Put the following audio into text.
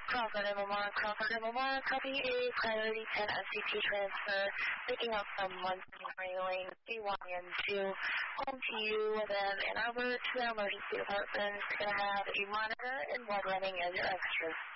Crawford MMR, copy a priority 10 SCP transfer, picking up from 1 Lane, C1 2, home to you within Ann Arbor, to our emergency department. We're going to have a monitor and blood running as your extras.